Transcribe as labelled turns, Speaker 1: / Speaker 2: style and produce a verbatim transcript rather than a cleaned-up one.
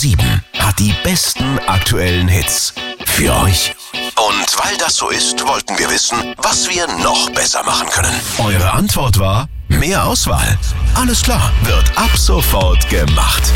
Speaker 1: sieben hat die besten aktuellen Hits für euch. Und weil das so ist, wollten wir wissen, was wir noch besser machen können. Eure Antwort war mehr Auswahl. Alles klar, wird ab sofort gemacht.